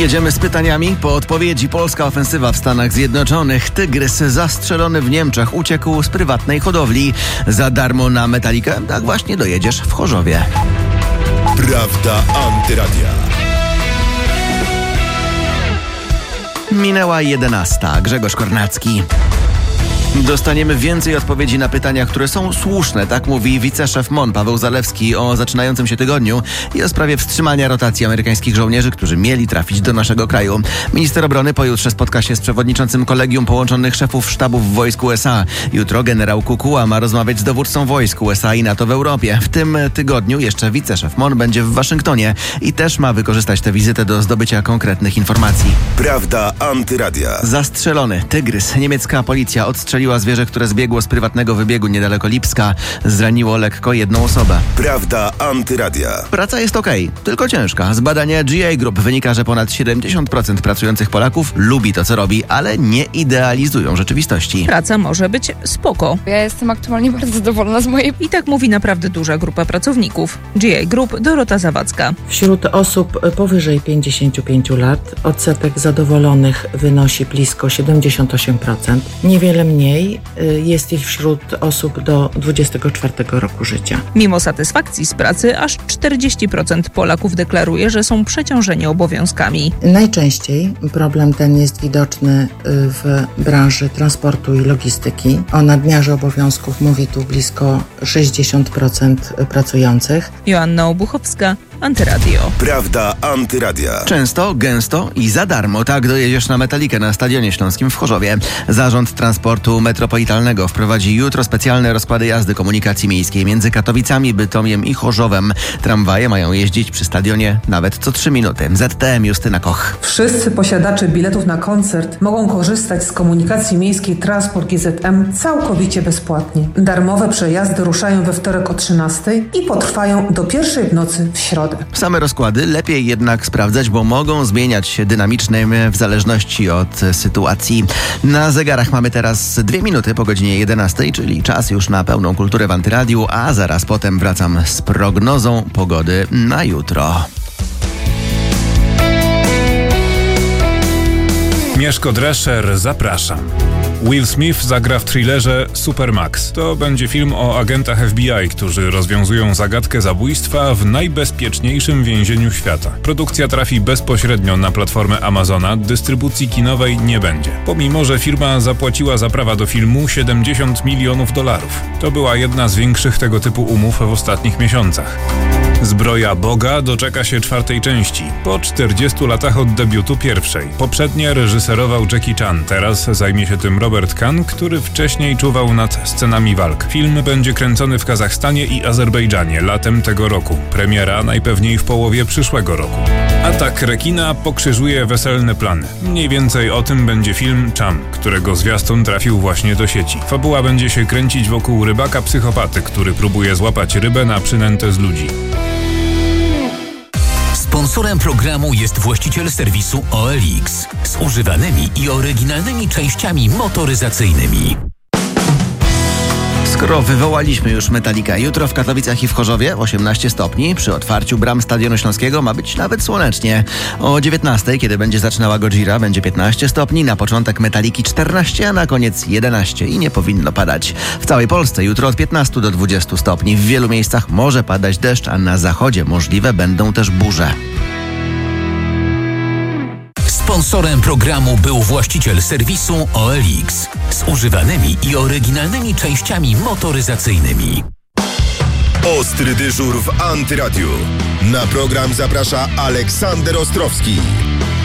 Jedziemy z pytaniami. Po odpowiedzi polska ofensywa w Stanach Zjednoczonych. Tygrys zastrzelony w Niemczech uciekł z prywatnej hodowli. Za darmo na Metalikę? Tak właśnie dojedziesz w Chorzowie. Prawda Antyradia. Minęła 11. Grzegorz Kornacki. Dostaniemy więcej odpowiedzi na pytania, które są słuszne, tak mówi wiceszef MON Paweł Zalewski o zaczynającym się tygodniu i o sprawie wstrzymania rotacji amerykańskich żołnierzy, którzy mieli trafić do naszego kraju. Minister obrony pojutrze spotka się z przewodniczącym Kolegium Połączonych Szefów Sztabów Wojsk USA. Jutro generał Kukuła ma rozmawiać z dowódcą wojsk USA i NATO w Europie. W tym tygodniu jeszcze wiceszef MON będzie w Waszyngtonie i też ma wykorzystać tę wizytę do zdobycia konkretnych informacji. Prawda Antyradia. Zastrzelony tygrys. Niemiecka policja odstrzeliła zwierzę, które zbiegło z prywatnego wybiegu niedaleko Lipska. Zraniło lekko jedną osobę. Prawda Antyradia. Praca jest okej, tylko ciężka. Z badania GA Group wynika, że ponad 70% pracujących Polaków lubi to, co robi, ale nie idealizują rzeczywistości. Praca może być spoko. Ja jestem aktualnie bardzo zadowolona z mojej... I tak mówi naprawdę duża grupa pracowników. GA Group, Dorota Zawadzka. Wśród osób powyżej 55 lat odsetek zadowolonych wynosi blisko 78%. Niewiele mniej jest ich wśród osób do 24 roku życia. Mimo satysfakcji z pracy aż 40% Polaków deklaruje, że są przeciążeni obowiązkami. Najczęściej problem ten jest widoczny w branży transportu i logistyki. O nadmiarze obowiązków mówi tu blisko 60% pracujących. Joanna Obuchowska, Antyradio. Prawda Antyradia. Często, gęsto i za darmo. Tak dojedziesz na Metalikę na Stadionie Śląskim w Chorzowie. Zarząd Transportu Metropolitalnego wprowadzi jutro specjalne rozkłady jazdy komunikacji miejskiej między Katowicami, Bytomiem i Chorzowem. Tramwaje mają jeździć przy stadionie nawet co 3 minuty. ZTM Justyna Koch. Wszyscy posiadacze biletów na koncert mogą korzystać z komunikacji miejskiej Transport GZM całkowicie bezpłatnie. Darmowe przejazdy ruszają we wtorek o 13:00 i potrwają do 1:00 w nocy w środę. Same rozkłady lepiej jednak sprawdzać, bo mogą zmieniać się dynamicznie w zależności od sytuacji. Na zegarach mamy teraz 2 minuty po godzinie 11, czyli czas już na pełną kulturę w Antyradiu, a zaraz potem wracam z prognozą pogody na jutro. Mieszko Drescher, zapraszam. Will Smith zagra w thrillerze Supermax. To będzie film o agentach FBI, którzy rozwiązują zagadkę zabójstwa w najbezpieczniejszym więzieniu świata. Produkcja trafi bezpośrednio na platformę Amazona, dystrybucji kinowej nie będzie. Pomimo, że firma zapłaciła za prawa do filmu $70 milionów. To była jedna z większych tego typu umów w ostatnich miesiącach. Zbroja Boga doczeka się 4. części, po 40 latach od debiutu pierwszej. Poprzednie reżyserował Jackie Chan, teraz zajmie się tym Robert Kahn, który wcześniej czuwał nad scenami walk. Film będzie kręcony w Kazachstanie i Azerbejdżanie latem tego roku. Premiera najpewniej w połowie przyszłego roku. Atak rekina pokrzyżuje weselne plany. Mniej więcej o tym będzie film Cham, którego zwiastun trafił właśnie do sieci. Fabuła będzie się kręcić wokół rybaka psychopaty, który próbuje złapać rybę na przynętę z ludzi. Sponsorem programu jest właściciel serwisu OLX z używanymi i oryginalnymi częściami motoryzacyjnymi. Skoro wywołaliśmy już Metalikę, jutro w Katowicach i w Chorzowie 18 stopni. Przy otwarciu bram Stadionu Śląskiego ma być nawet słonecznie. O 19, kiedy będzie zaczynała Gojira, będzie 15 stopni, na początek Metaliki 14, a na koniec 11 i nie powinno padać. W całej Polsce jutro od 15 do 20 stopni. W wielu miejscach może padać deszcz, a na zachodzie możliwe będą też burze. Sponsorem programu był właściciel serwisu OLX z używanymi i oryginalnymi częściami motoryzacyjnymi. Ostry dyżur w Antyradiu. Na program zaprasza Aleksander Ostrowski.